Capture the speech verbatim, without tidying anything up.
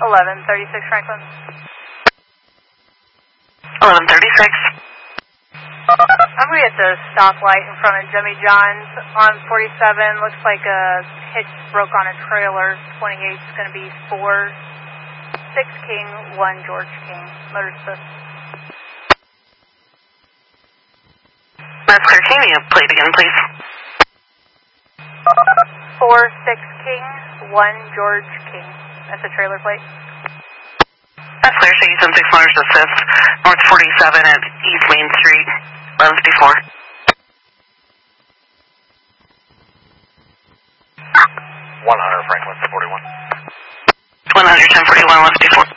eleven thirty-six Franklin. eleven thirty-six. I'm going to get the stoplight in front of Jimmy John's on forty-seven. Looks like a hitch broke on a trailer. twenty-eight is going to be four six King, one George King. Motor assist. That's clear. Can you play it again, please? four six King, one George King. That's a trailer plate. That's clear. Shady seven six Motors Assist, North forty-seven at East Main Street, eleven fifty-four. one hundred Franklin, ten forty-one. one hundred, ten forty-one, eleven fifty-four.